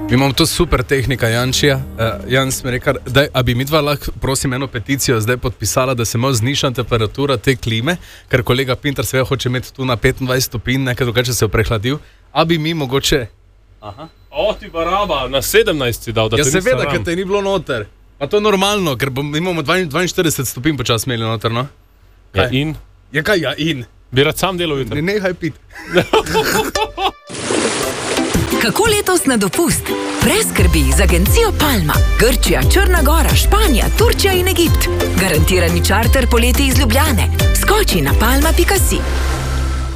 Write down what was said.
Mi imamo to super tehnika Jančija. Jans mi rekel, a bi mi dva lahko, prosim, eno peticijo zdaj podpisala, da se malo zniža temperatura te klime, ker kolega Pintar seveda hoče imeti tu na 25 stopinj, nekaj drugače se je prehladil. A bi mi mogoče... Aha. O, ti baraba, na 17 si dal, da te nisem seveda, ker te ni bilo noter. Pa to je normalno, ker imamo 42 stopinj počas imeli noter, no? Ja, in? Ja, kaj ja, in? Bi rad sam delal jutri. Nehaj piti. Kako letos na dopust? Preskrbi z agencijo Palma. Grčija, Črna Gora, Španija, Turčija in Egipt. Garantirani čarter poleti iz Ljubljane. Skoči na palma.si.